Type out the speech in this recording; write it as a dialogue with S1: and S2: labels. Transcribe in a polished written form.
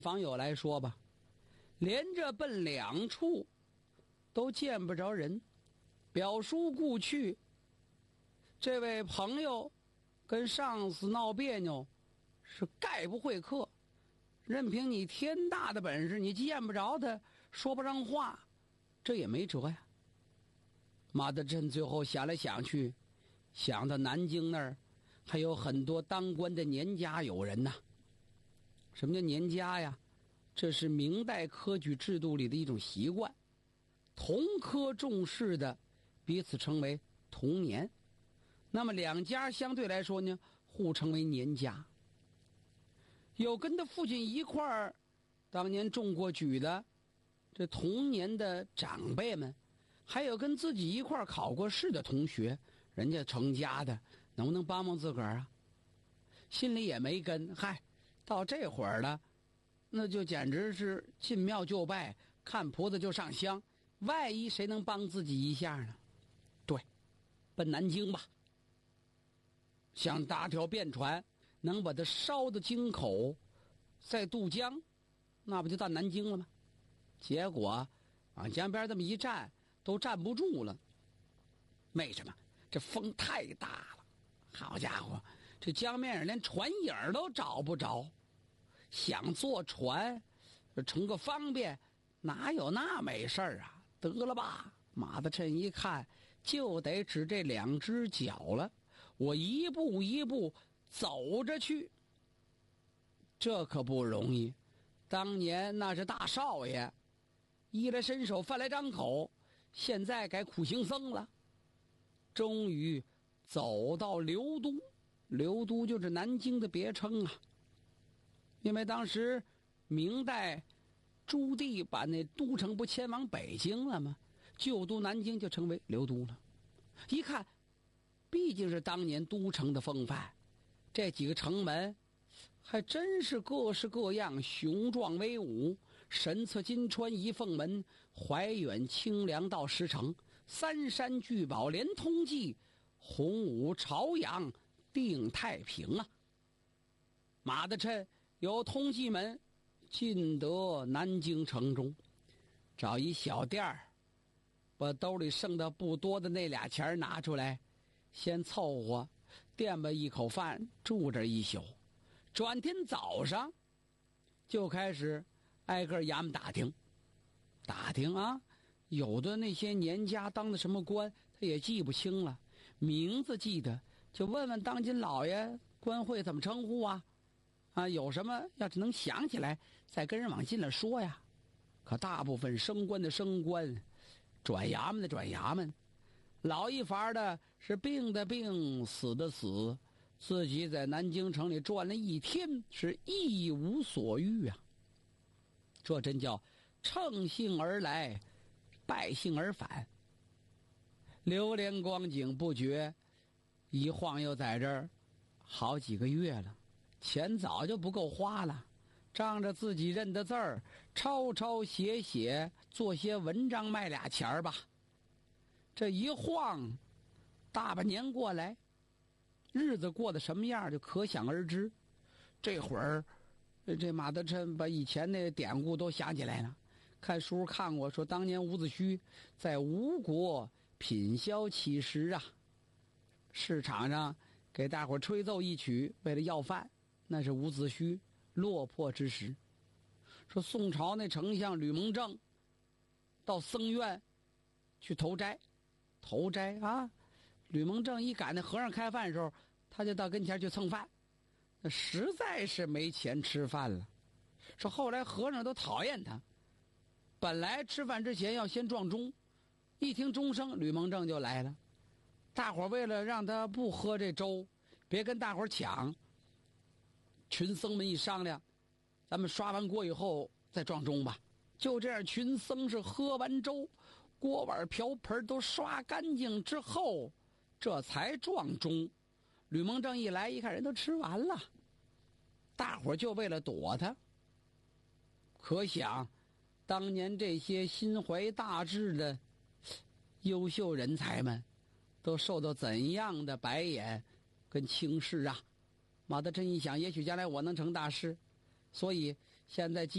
S1: 访友来说吧，连着奔2处都见不着人，表叔故去，这位朋友跟上司闹别扭，是概不会客，任凭你天大的本事，你见不着他，说不上话，这也没辙呀。马德镇最后想来想去，想到南京那儿还有很多当官的年家友人呐。什么叫年家呀？这是明代科举制度里的一种习惯，同科重视的彼此称为同年，那么两家相对来说呢，互称为年家。有跟他父亲一块儿当年中过举的这同年的长辈们，还有跟自己一块儿考过试的同学，人家成家的，能不能帮帮自个儿啊？心里也没根，嗨，到这会儿了，那就简直是进庙就拜，看菩萨就上香，万一谁能帮自己一下呢？对，奔南京吧，想搭条便船能把它烧到京口，再渡江，那不就到南京了吗？结果往江边这么一站，都站不住了。为什么？这风太大了，好家伙，这江面上连船影都找不着。想坐船乘个方便，哪有那美事儿啊？得了吧，马德镇一看就得指这2只脚了，我一步一步走着去。这可不容易，当年那是大少爷，衣来伸手饭来张口，现在改苦行僧了。终于走到刘都，刘都就是南京的别称啊。因为当时明代朱棣把那都城不迁往北京了吗？旧都南京就成为刘都了。一看，毕竟是当年都城的风范，这几个城门还真是各式各样，雄壮威武。神策金川一凤门，怀远清凉到石城，三山聚宝连通济，洪武朝阳定太平啊。马德镇由通济门进得南京城中，找一小店儿，把兜里剩的不多的那2钱拿出来，先凑合垫吧一口饭，住这一宿。转天早上就开始挨个衙门打听啊，有的那些年家当的什么官他也记不清了，名字记得就问问当今老爷官会怎么称呼啊，有什么要是能想起来再跟人往进来说呀。可大部分升官的升官，转衙门的转衙门，老一伐的是病的病，死的死，自己在南京城里转了一天，是一无所遇啊。这真叫乘兴而来，败兴而返，流连光景不绝，一晃又在这儿好几个月了，钱早就不够花了，仗着自己认的字儿，抄抄写写，做些文章卖2钱吧。这一晃大半年过来，日子过得什么样就可想而知。这会儿这马德镇把以前那典故都想起来了，看书看过，说当年伍子胥在吴国品销乞食啊，市场上给大伙吹奏一曲，为了要饭，那是伍子胥落魄之时。说宋朝那丞相吕蒙正到僧院去投斋啊，吕蒙正一赶那和尚开饭的时候，他就到跟前去蹭饭，那实在是没钱吃饭了。说后来和尚都讨厌他，本来吃饭之前要先撞钟，一听钟声，吕蒙正就来了。大伙为了让他不喝这粥，别跟大伙抢，群僧们一商量，咱们刷完锅以后再撞钟吧。就这样，群僧是喝完粥，锅碗瓢盆都刷干净之后，这才撞钟。吕蒙正一来一看，人都吃完了，大伙就为了躲他。可想当年这些心怀大志的优秀人才们都受到怎样的白眼跟轻视啊。马德镇一想，也许将来我能成大事，所以现在